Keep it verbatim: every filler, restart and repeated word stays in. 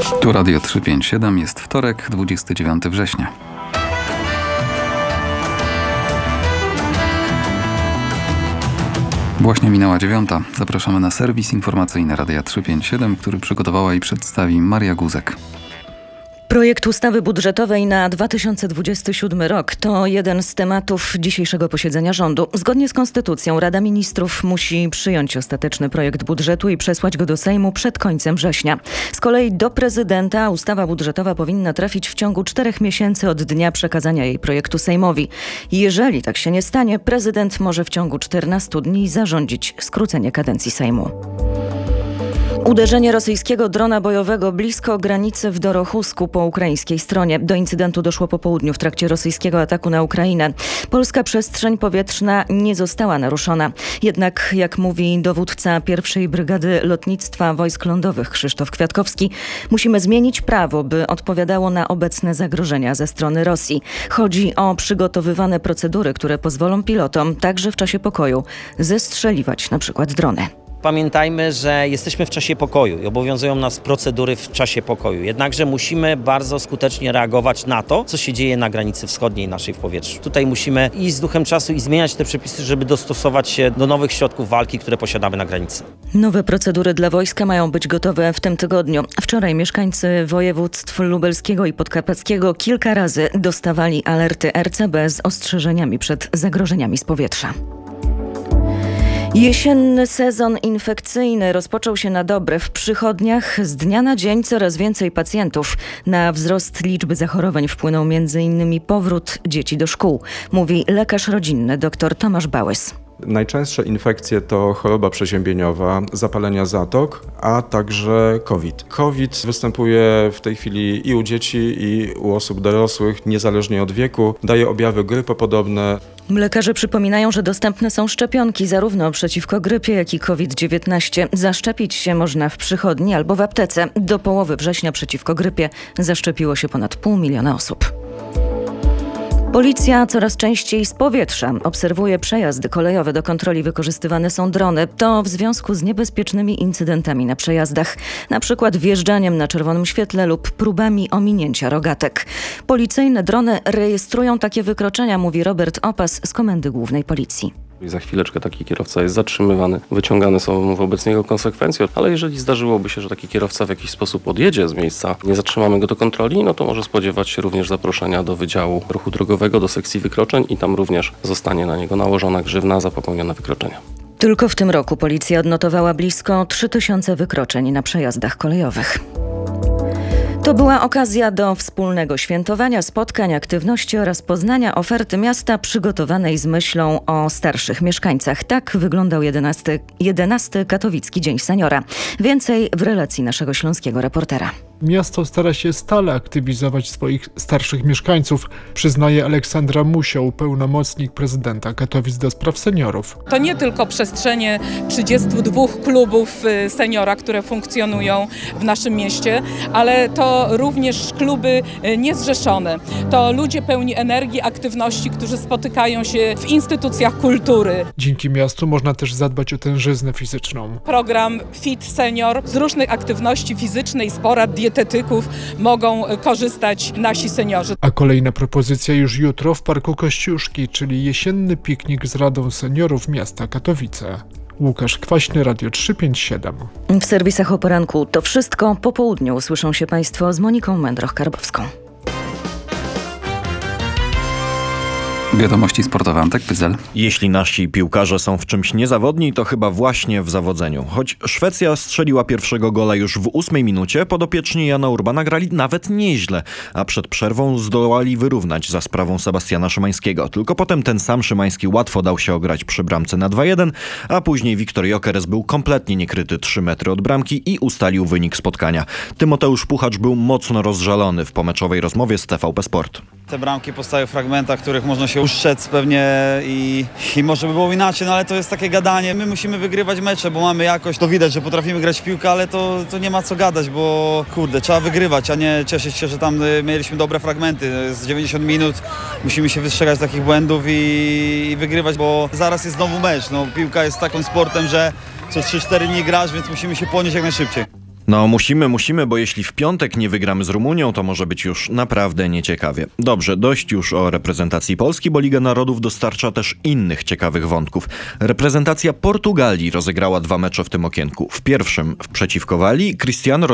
Tu Radio trzysta pięćdziesiąt siedem, jest wtorek, dwudziestego dziewiątego września. Właśnie minęła dziewiąta. Zapraszamy na serwis informacyjny Radia trzysta pięćdziesiąt siedem, który przygotowała i przedstawi Maria Guzek. Projekt ustawy budżetowej na dwa tysiące dwudziesty siódmy rok to jeden z tematów dzisiejszego posiedzenia rządu. Zgodnie z konstytucją Rada Ministrów musi przyjąć ostateczny projekt budżetu i przesłać go do Sejmu przed końcem września. Z kolei do prezydenta ustawa budżetowa powinna trafić w ciągu czterech miesięcy od dnia przekazania jej projektu Sejmowi. Jeżeli tak się nie stanie, prezydent może w ciągu czternastu dni zarządzić skrócenie kadencji Sejmu. Uderzenie rosyjskiego drona bojowego blisko granicy w Dorochusku po ukraińskiej stronie. Do incydentu doszło po południu w trakcie rosyjskiego ataku na Ukrainę. Polska przestrzeń powietrzna nie została naruszona. Jednak, jak mówi dowódca pierwszej Brygady Lotnictwa Wojsk Lądowych Krzysztof Kwiatkowski, musimy zmienić prawo, by odpowiadało na obecne zagrożenia ze strony Rosji. Chodzi o przygotowywane procedury, które pozwolą pilotom także w czasie pokoju zestrzeliwać na przykład drony. Pamiętajmy, że jesteśmy w czasie pokoju i obowiązują nas procedury w czasie pokoju. Jednakże musimy bardzo skutecznie reagować na to, co się dzieje na granicy wschodniej naszej w powietrzu. Tutaj musimy iść z duchem czasu i zmieniać te przepisy, żeby dostosować się do nowych środków walki, które posiadamy na granicy. Nowe procedury dla wojska mają być gotowe w tym tygodniu. Wczoraj mieszkańcy województw lubelskiego i podkarpackiego kilka razy dostawali alerty R C B z ostrzeżeniami przed zagrożeniami z powietrza. Jesienny sezon infekcyjny rozpoczął się na dobre. W przychodniach z dnia na dzień coraz więcej pacjentów. Na wzrost liczby zachorowań wpłynął między innymi powrót dzieci do szkół, mówi lekarz rodzinny dr Tomasz Bałys. Najczęstsze infekcje to choroba przeziębieniowa, zapalenia zatok, a także COVID. COVID występuje w tej chwili i u dzieci, i u osób dorosłych, niezależnie od wieku. Daje objawy grypopodobne. Lekarze przypominają, że dostępne są szczepionki zarówno przeciwko grypie, jak i COVID dziewiętnaście. Zaszczepić się można w przychodni albo w aptece. Do połowy września przeciwko grypie zaszczepiło się ponad pół miliona osób. Policja coraz częściej z powietrza obserwuje przejazdy kolejowe. Do kontroli wykorzystywane są drony. To w związku z niebezpiecznymi incydentami na przejazdach, na przykład wjeżdżaniem na czerwonym świetle lub próbami ominięcia rogatek. Policyjne drony rejestrują takie wykroczenia, mówi Robert Opas z Komendy Głównej Policji. Za chwileczkę taki kierowca jest zatrzymywany, wyciągane są wobec niego konsekwencje, ale jeżeli zdarzyłoby się, że taki kierowca w jakiś sposób odjedzie z miejsca, nie zatrzymamy go do kontroli, no to może spodziewać się również zaproszenia do Wydziału Ruchu Drogowego, do sekcji wykroczeń i tam również zostanie na niego nałożona grzywna za popełnione wykroczenia. Tylko w tym roku policja odnotowała blisko trzy tysiące wykroczeń na przejazdach kolejowych. To była okazja do wspólnego świętowania, spotkań, aktywności oraz poznania oferty miasta przygotowanej z myślą o starszych mieszkańcach. Tak wyglądał jedenasty, jedenasty Katowicki Dzień Seniora. Więcej w relacji naszego śląskiego reportera. Miasto stara się stale aktywizować swoich starszych mieszkańców, przyznaje Aleksandra Musioł, pełnomocnik prezydenta Katowic do spraw seniorów. To nie tylko przestrzenie trzydziestu dwóch klubów seniora, które funkcjonują w naszym mieście, ale to również kluby niezrzeszone. To ludzie pełni energii, aktywności, którzy spotykają się w instytucjach kultury. Dzięki miastu można też zadbać o tężyznę fizyczną. Program Fit Senior, z różnych aktywności fizycznej, z porad dietetyków mogą korzystać nasi seniorzy. A kolejna propozycja już jutro w Parku Kościuszki, czyli jesienny piknik z Radą Seniorów Miasta Katowice. Łukasz Kwaśny, Radio trzysta pięćdziesiąt siedem. W serwisach o poranku to wszystko. Po południu usłyszą się Państwo z Moniką Mędroch-Karbowską. Wiadomości sportowe, Antek Pyzel. Jeśli nasi piłkarze są w czymś niezawodni, to chyba właśnie w zawodzeniu. Choć Szwecja strzeliła pierwszego gola już w ósmej minucie, podopieczni Jana Urbana grali nawet nieźle, a przed przerwą zdołali wyrównać za sprawą Sebastiana Szymańskiego. Tylko potem ten sam Szymański łatwo dał się ograć przy bramce na dwa jeden, a później Wiktor Gyökeres był kompletnie niekryty trzy metry od bramki i ustalił wynik spotkania. Tymoteusz Puchacz był mocno rozżalony w pomeczowej rozmowie z T V P Sport. Te bramki powstają w fragmentach, których można się uszczec pewnie i, i może by było inaczej, no ale to jest takie gadanie. My musimy wygrywać mecze, bo mamy jakość. To widać, że potrafimy grać w piłkę, ale to, to nie ma co gadać, bo kurde, trzeba wygrywać, a nie cieszyć się, że tam mieliśmy dobre fragmenty. Z dziewięćdziesiąt minut musimy się wystrzegać takich błędów i, i wygrywać, bo zaraz jest znowu mecz. No, piłka jest takim sportem, że co trzy cztery dni grasz, więc musimy się ponieść jak najszybciej. No musimy, musimy, bo jeśli w piątek nie wygramy z Rumunią, to może być już naprawdę nieciekawie. Dobrze, dość już o reprezentacji Polski, bo Liga Narodów dostarcza też innych ciekawych wątków. Reprezentacja Portugalii rozegrała dwa mecze w tym okienku. W pierwszym przeciwko Walii Cristiano